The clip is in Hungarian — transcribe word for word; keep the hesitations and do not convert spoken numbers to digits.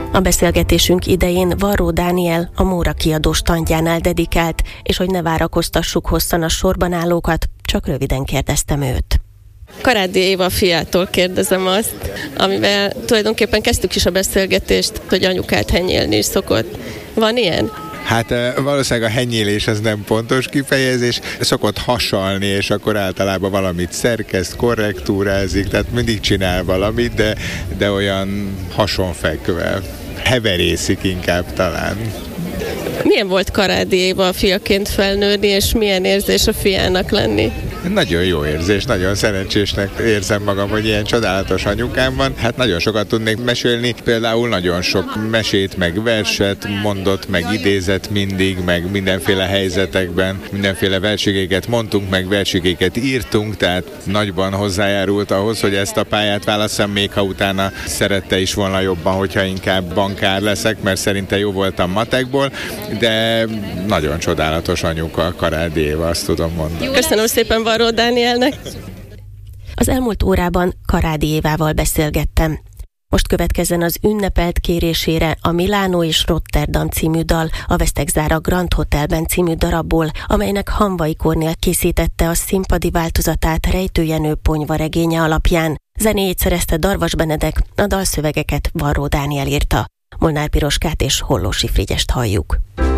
A beszélgetésünk idején Varró Dániel a Móra kiadó standjánál dedikált, és hogy ne várakoztassuk hosszan a sorban állókat, csak röviden kérdeztem őt. Karádi Éva fiától kérdezem azt, amivel tulajdonképpen kezdtük is a beszélgetést, hogy anyukát henyélni is szokott. Van ilyen? Hát valószínűleg a henyélés az nem pontos kifejezés, szokott hasalni, és akkor általában valamit szerkeszt, korrektúrázik, tehát mindig csinál valamit, de, de olyan hasonfekvő, heverészik inkább talán. Milyen volt Karádi Éva a fiaként felnőni, és milyen érzés a fiának lenni? Nagyon jó érzés, nagyon szerencsésnek érzem magam, hogy ilyen csodálatos anyukám van. Hát nagyon sokat tudnék mesélni, például nagyon sok mesét, meg verset mondott, meg idézett mindig, meg mindenféle helyzetekben, mindenféle versigéket mondtunk, meg versigéket írtunk, tehát nagyban hozzájárult ahhoz, hogy ezt a pályát válasszam, még ha utána szerette is volna jobban, hogyha inkább bankár leszek, mert szerinte jó voltam matekból, de nagyon csodálatos anyuka Karádi Éva, azt tudom mondani. Köszönöm szépen Varró Dánielnek. Az elmúlt órában Karádi Évával beszélgettem. Most következzen az ünnepelt kérésére a Milánó és Rotterdam című dal, a Vesztegzára Grand Hotelben című darabból, amelynek Hamvai Kornél készítette a színpadi változatát Rejtő Jenő ponyvaregénye alapján. Zenéjét szerezte Darvas Benedek, a dalszövegeket Varró Dániel írta. Molnár Piroskát és Hollósi Frigyest halljuk.